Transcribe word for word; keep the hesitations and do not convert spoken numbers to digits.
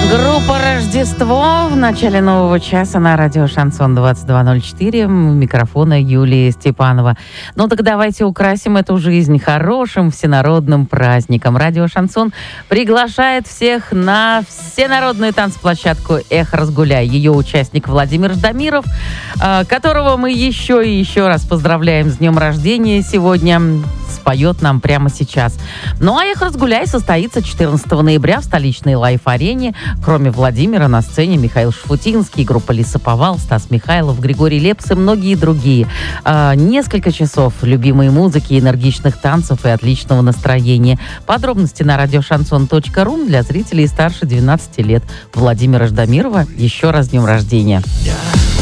Группа «Рождество» в начале нового часа на радио «Шансон» двадцать два ноль четыре. У микрофона Юлия Степанова. Ну так давайте украсим эту жизнь хорошим всенародным праздником. Радио «Шансон» приглашает всех на всенародную танцплощадку «Эх, разгуляй». Ее участник Владимир Ждамиров, которого мы еще и еще раз поздравляем с днем рождения сегодня, споет нам прямо сейчас. Ну а «Эх, разгуляй» состоится четырнадцатого ноября в столичной Лайф-арене. Кроме Владимира на сцене Михаил Шафутинский, группа Лесоповал, Стас Михайлов, Григорий Лепс и многие другие. А, несколько часов любимой музыки, энергичных танцев и отличного настроения. Подробности на радиошансон точка ру для зрителей старше двенадцати лет. Владимира Ждамирова еще раз с днем рождения. Я